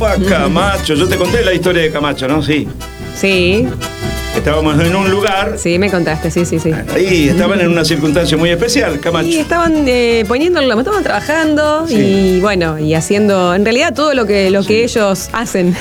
Opa, Camacho. Yo te conté la historia de Camacho, ¿no? Sí. Sí. Estábamos en un lugar. Sí, me contaste, sí. Ahí estaban en una circunstancia muy especial, Camacho. Y estaban estaban trabajando Sí. y bueno, y haciendo en realidad todo lo que ellos hacen.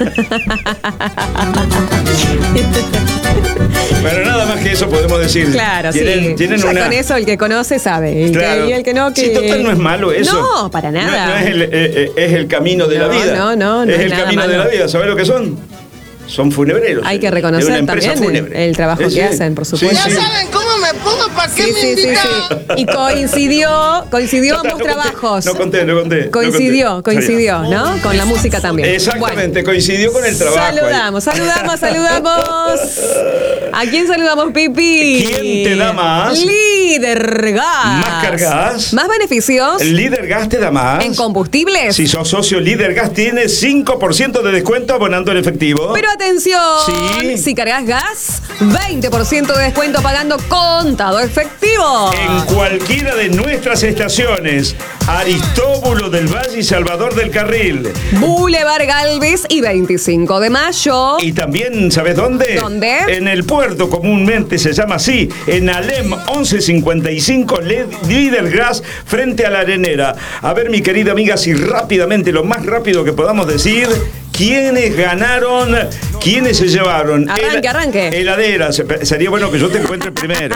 Pero nada más que eso podemos decir. Claro, tienen sí. Ya una... con eso el que conoce sabe. Y el que no, que. Sí, total, no es malo eso. No, para nada. No es el camino de la vida. No es el nada camino malo. de la vida. ¿Sabes lo que son? Son funebreros. Hay que de una reconocer empresa también fúnebre. el trabajo que hacen, por supuesto. Sí, Ya sí. saben cómo me pongo, ¿para qué me invitan? Y coincidió ambos No trabajos. conté. Coincidió, ¿no? Con la música también. Exactamente, coincidió con el trabajo. Saludamos. ¿A quién saludamos, Pipi? ¿Quién te da más? Líder Gas. ¿Más cargas? ¿Más beneficios? ¿El Líder Gas te da más? ¿En combustibles? Si sos socio Líder Gas, tienes 5% de descuento abonando en efectivo. Pero atención, Sí. si cargas gas, 20% de descuento pagando contado efectivo. En cualquiera de nuestras estaciones, Aristóbulo del Valle y Salvador del Carril. Boulevard Galvez y 25 de mayo. Y también, ¿sabes dónde? ¿Dónde? En el puerto, comúnmente se llama así, en Alem 1155, Líder Gas, frente a la Arenera. A ver, mi querida amiga, si rápidamente, lo más rápido que podamos decir, ¿quiénes ganaron? ¿Quiénes se llevaron? Arranque. Heladeras. Sería bueno que yo te encuentre primero.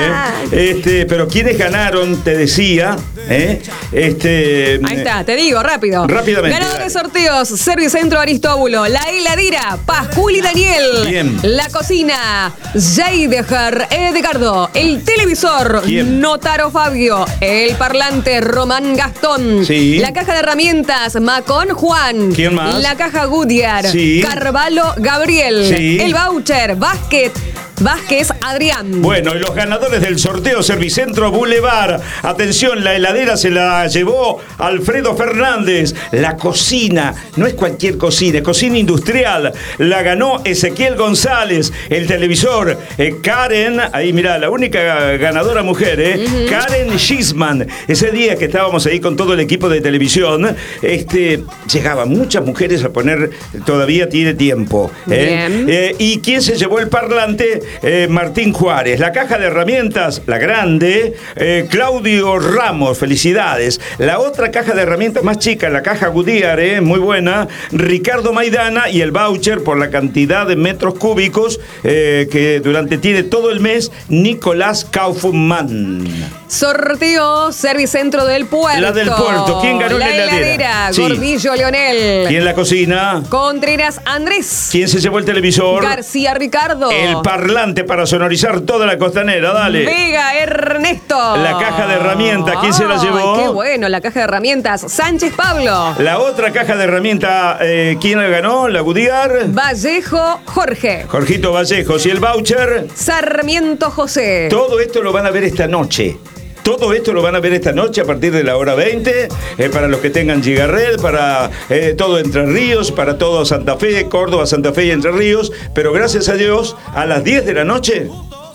Pero ¿quiénes ganaron? Te decía. Ahí está, te digo, rápido. Rápidamente, Ganador de dale. sorteos, Servicentro Aristóbulo, la heladera, Pascual y Daniel. Bien. La cocina, Jaidejar Edgardo. El televisor, ¿Quién? Notaro Fabio. El parlante, Román Gastón. Sí. La caja de herramientas, Macón Juan. ¿Quién más? La caja Goodyear, Sí. Carvalho Gabriel. Sí. El voucher, Vázquez Adrián. Bueno, y los ganadores del sorteo Servicentro Boulevard. Atención, la heladera se la llevó Alfredo Fernández. La cocina, no es cualquier cocina, es cocina industrial. La ganó Ezequiel González. El televisor, Karen, ahí mirá, la única ganadora mujer, Karen Schisman. Ese día que estábamos ahí con todo el equipo de televisión, llegaban muchas mujeres a poner, todavía tiene tiempo. Bien. ¿Y quién se llevó el parlante? Martín Juárez. La caja de herramientas, la grande, Claudio Ramos, felicidades. La otra caja de herramientas más chica, la caja Goodyear, muy buena, Ricardo Maidana, y el voucher por la cantidad de metros cúbicos que tiene todo el mes, Nicolás Kaufmann. Sorteo Servicentro del Puerto. La del Puerto. ¿Quién ganó la heladera? Sí. Gordillo Leonel. ¿Quién la cocina? Contreras Andrés. ¿Quién se llevó el televisor? García Ricardo. El parlante para sonorizar toda la costanera, dale. Vega Ernesto. La caja de herramientas, ¿quién se la llevó? Ay, qué bueno, la caja de herramientas. Sánchez Pablo. La otra caja de herramientas, ¿quién la ganó? ¿La Goodyear? Vallejo Jorge. Jorgito Vallejos. ¿Y el voucher? Sarmiento José. Todo esto lo van a ver esta noche. Todo esto lo van a ver esta noche a partir de la hora 20, para los que tengan Gigared, para todo Entre Ríos, para todo Santa Fe, Córdoba, Santa Fe y Entre Ríos. Pero gracias a Dios, a las 10 de la noche,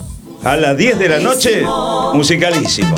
musicalísimo.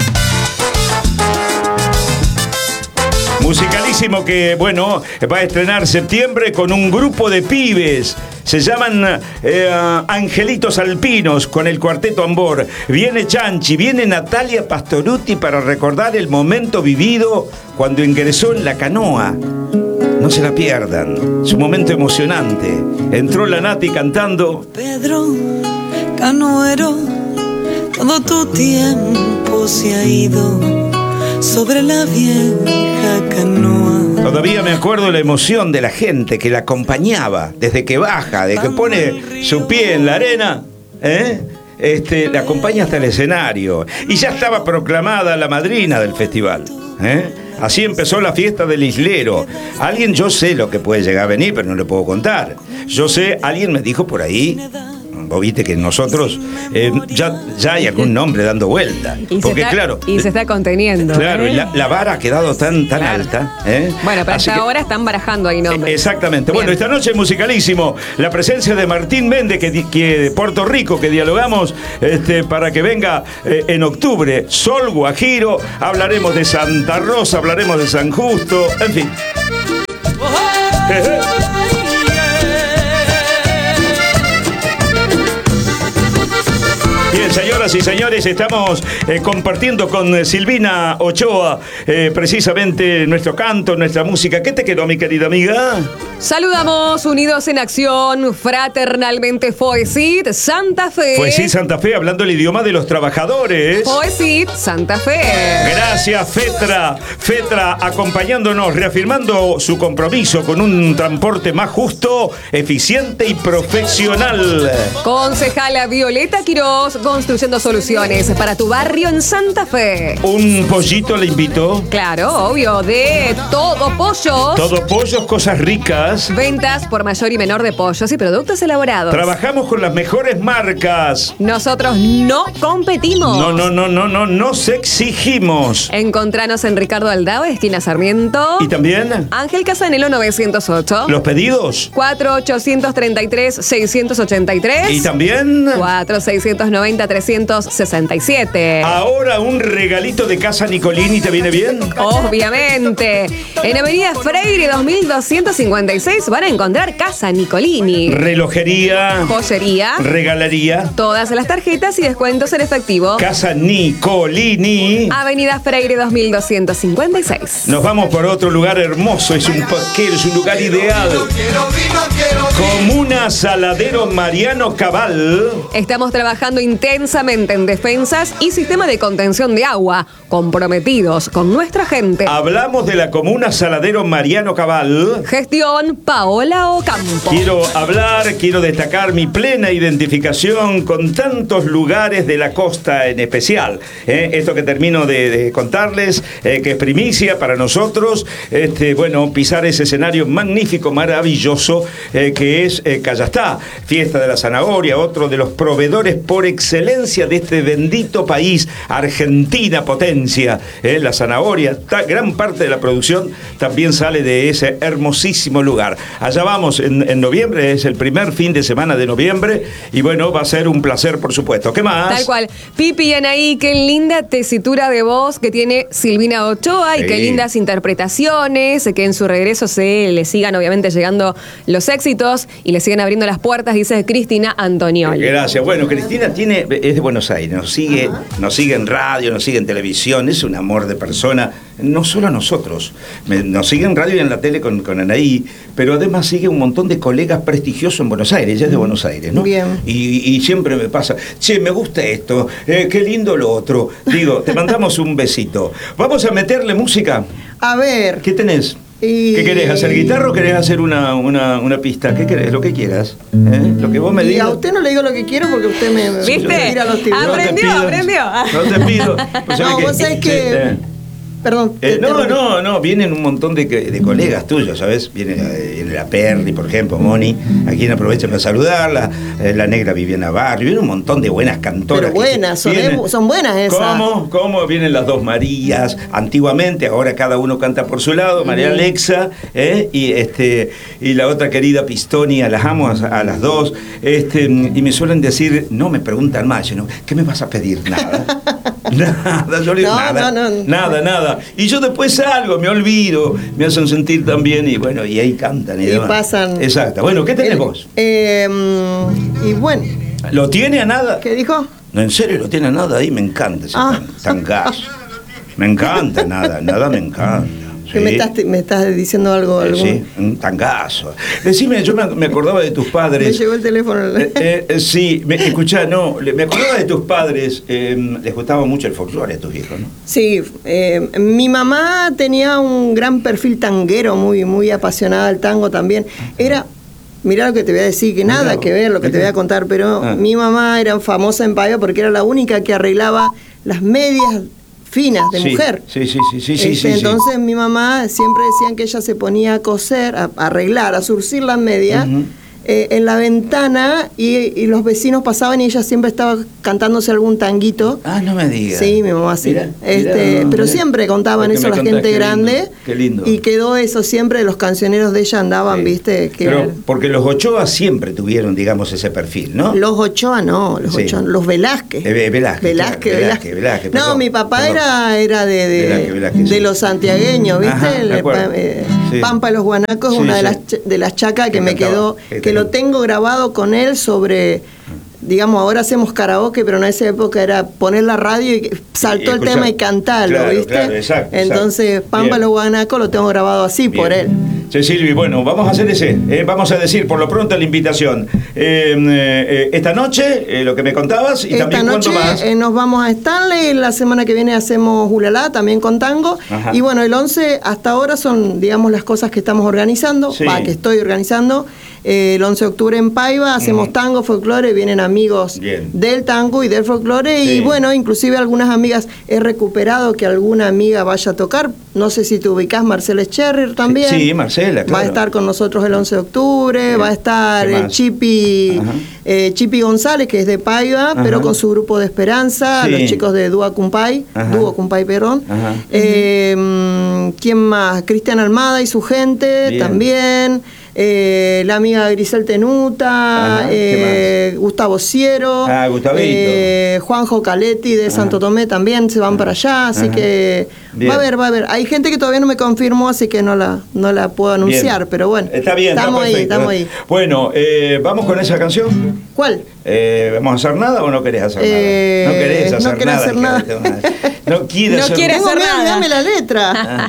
Musicalísimo que, bueno, va a estrenar septiembre con un grupo de pibes. Se llaman Angelitos Alpinos con el Cuarteto Ambor. Viene Chanchi, viene Natalia Pastorutti para recordar el momento vivido cuando ingresó en la canoa. No se la pierdan, su momento emocionante. Entró la Nati cantando. Pedro, canoero, todo tu tiempo se ha ido sobre la vieja canoa. Todavía me acuerdo la emoción de la gente que la acompañaba desde que baja, desde que pone su pie en la arena, la acompaña hasta el escenario. Y ya estaba proclamada la madrina del festival. Así empezó la fiesta del islero. Alguien, yo sé lo que puede llegar a venir, pero no le puedo contar. Yo sé, alguien me dijo por ahí. Vos viste que nosotros ya hay algún nombre dando vuelta. Porque claro. Y se está conteniendo. Claro, y la vara ha quedado tan alta. Bueno, pero Así hasta ahora están barajando ahí nombres. Exactamente. Bien. Bueno, esta noche musicalísimo. La presencia de Martín Méndez, que de Puerto Rico, que dialogamos para que venga en octubre. Sol Guajiro. Hablaremos de Santa Rosa, hablaremos de San Justo. En fin. Oh, señoras y señores, estamos compartiendo con Silvina Ochoa precisamente nuestro canto, nuestra música. ¿Qué te quedó, mi querida amiga? Saludamos, unidos en acción, fraternalmente Foesit Santa Fe. Foesit Santa Fe, hablando el idioma de los trabajadores. Foesit Santa Fe. Gracias, Fetra. Fetra acompañándonos, reafirmando su compromiso con un transporte más justo, eficiente y profesional. Concejala Violeta Quirós, construyendo soluciones para tu barrio en Santa Fe. ¿Un pollito le invito? Claro, obvio, de Todo Pollos. Todo pollos, cosas ricas. Ventas por mayor y menor de pollos y productos elaborados. Trabajamos con las mejores marcas. Nosotros no competimos. No nos exigimos. Encontranos en Ricardo Aldao, esquina Sarmiento. ¿Y también? Ángel Casanelo 908. ¿Los pedidos? 4833-683. ¿Y también? 4690-367. Ahora un regalito de Casa Nicolini, ¿te viene bien? Obviamente. En Avenida Freire 2256 van a encontrar Casa Nicolini. Relojería. Joyería. Regalería. Todas las tarjetas y descuentos en efectivo. Casa Nicolini. Avenida Freire 2256. Nos vamos por otro lugar hermoso. Es un lugar ideal. Comuna Saladero Mariano Cabal. Estamos trabajando intensamente en defensas y sistema de contención de agua, comprometidos con nuestra gente. Hablamos de la Comuna Saladero Mariano Cabal. Gestión Paola Ocampo. Quiero destacar mi plena identificación con tantos lugares de la costa en especial. Esto que termino de contarles, que es primicia para nosotros, pisar ese escenario magnífico, maravilloso, que es Callastá, fiesta de la zanahoria, otro de los proveedores por excelencia de este bendito país, Argentina potencia. La zanahoria, gran parte de la producción también sale de ese hermosísimo lugar. Allá vamos en noviembre, es el primer fin de semana de noviembre, y bueno, va a ser un placer, por supuesto. ¿Qué más? Tal cual. Pipi y Anaí, qué linda tesitura de voz que tiene Silvina Ochoa, y qué lindas interpretaciones, que en su regreso se le sigan obviamente llegando los éxitos y le sigan abriendo las puertas, dice Cristina Antonioli. Gracias. Bueno, Cristina es de Buenos Aires, nos sigue en radio, nos sigue en televisión, es un amor de persona, no solo a nosotros, nos sigue en radio y en la tele con Anaí, pero además sigue un montón de colegas prestigiosos en Buenos Aires, ella es de Buenos Aires, ¿no? Bien. Y siempre me pasa, che, me gusta esto, qué lindo lo otro. Digo, te mandamos un besito. Vamos a meterle música. A ver. ¿Qué tenés? ¿Qué querés? ¿Hacer guitarra o querés hacer una pista? ¿Qué querés? Lo que quieras. Lo que vos me digas. Y a usted no le digo lo que quiero porque usted me tira los tiros. Aprendió. No te pido. No, vos sabés que... Perdón. No, vienen un montón de colegas tuyos, ¿sabes? Viene la Perry, por ejemplo, Moni, a quien aprovecho para saludarla, la negra Viviana Barrio, viene un montón de buenas cantoras. Pero buenas, son buenas esas. ¿Cómo? Vienen las dos Marías, antiguamente, ahora cada uno canta por su lado, María Alexa, y la otra querida Pistonia, las amo a las dos, y me suelen decir, no me preguntan más, ¿no? ¿Qué me vas a pedir? Nada. Nada, yo le digo nada. Y yo después salgo, me olvido, me hacen sentir tan bien y bueno, y ahí cantan y demás. Pasan. Exacto. Bueno, ¿qué tenés vos? Y bueno. ¿Lo tiene a nada? ¿Qué dijo? No, en serio, lo tiene a nada, ahí me encanta ese tan gas. Me encanta, nada me encanta. Sí. ¿Me estás diciendo algo? Sí, un tangazo. Decime, yo me acordaba de tus padres. Me llegó el teléfono. Sí, escuchá, me acordaba de tus padres. Les gustaba mucho el folclore a tus hijos, ¿no? Sí, mi mamá tenía un gran perfil tanguero, muy apasionada al tango también. Mirá lo que te voy a decir, que nada que ver lo que te voy a contar, pero mi mamá era famosa en Paiva porque era la única que arreglaba las medias finas de mujer. Sí. Entonces mi mamá siempre decían que ella se ponía a coser, a arreglar, a surcir las medias en la ventana y los vecinos pasaban y ella siempre estaba cantándose algún tanguito. Ah, no me digas. Sí, mi mamá sí. Pero siempre contaban eso la gente grande. Qué lindo. Y quedó eso siempre, los cancioneros de ella andaban, ¿viste? Pero porque los Ochoa siempre tuvieron, digamos, ese perfil, ¿no? Los Ochoa no, los Velázquez. Velázquez. No, mi papá era de los santiagueños, ¿viste? Pampa de los Guanacos, una de las chacas que me quedó, que lo tengo grabado con él sobre digamos, ahora hacemos karaoke, pero en esa época era poner la radio y saltó el tema y cantarlo, claro, ¿viste? Claro, exacto, entonces, Pámpalo Guanaco lo tengo grabado así. Bien. Por él. Sí, Silvi, bueno, vamos a hacer vamos a decir por lo pronto la invitación. Esta noche, lo que me contabas, y esta también noche, cuánto más. Nos vamos a Stanley, la semana que viene hacemos Ulala, también con tango. Ajá. Y bueno, el 11 hasta ahora son, digamos, las cosas que estamos organizando, sí. Que estoy organizando. El 11 de octubre en Paiva hacemos tango, folclore, vienen amigos del tango y del folclore, y bueno, inclusive algunas amigas, he recuperado que alguna amiga vaya a tocar, no sé si te ubicás, Marcela Scherrer también. Sí, Marcela, claro. Va a estar con nosotros el 11 de octubre, va a estar el Chipi González, que es de Paiva, pero con su grupo de Esperanza, los chicos de Dúo Cumpay, perdón. ¿Quién más? Cristian Almada y su gente, también. La amiga Grisel Tenuta, Gustavo Ciero, Juanjo Caletti de Santo Tomé también se van para allá, así que va a haber. Hay gente que todavía no me confirmó, así que no la puedo anunciar, pero bueno. Está bien, estamos ahí. Bueno, vamos con esa canción. ¿Cuál? ¿Vamos a hacer nada o no querés hacer nada? No querés hacer nada. No quieres hacer nada. Dame la letra.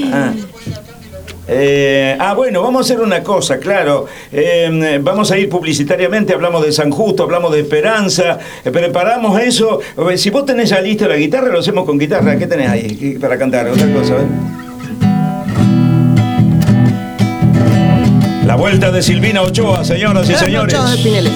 Bueno, vamos a hacer una cosa, claro. Vamos a ir publicitariamente, hablamos de San Justo, hablamos de Esperanza, preparamos eso. Si vos tenés ya lista la guitarra, lo hacemos con guitarra. ¿Qué tenés ahí para cantar? Otra cosa, ¿ves? La vuelta de Silvina Ochoa, señoras y señores.